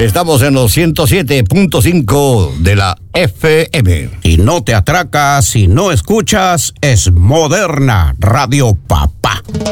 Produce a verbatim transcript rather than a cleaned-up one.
Estamos en los ciento siete punto cinco de la F M. Y no te atracas si no escuchas Es Moderna Radio Pap.